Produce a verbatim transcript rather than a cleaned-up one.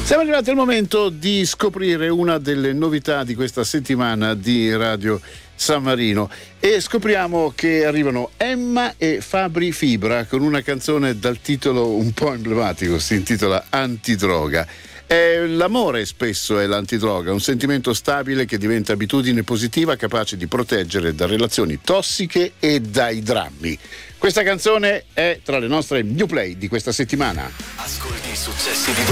Siamo arrivati al momento di scoprire una delle novità di questa settimana di Radio San Marino e scopriamo che arrivano Emma e Fabri Fibra con una canzone dal titolo un po' emblematico, si intitola Antidroga. Eh, l'amore spesso è l'antidroga, un sentimento stabile che diventa abitudine positiva capace di proteggere da relazioni tossiche e dai drammi. Questa canzone è tra le nostre new play di questa settimana. Ascolti i successi di